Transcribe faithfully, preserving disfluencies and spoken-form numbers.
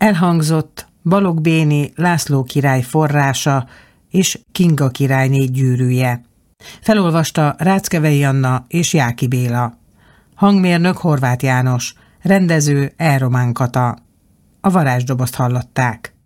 Elhangzott Balogh Béni László király forrása és Kinga királyné gyűrűje. Felolvasta Ráckevei Anna és Jáki Béla. Hangmérnök Horváth János, rendező Elromán Kata. A varázsdobozt hallották.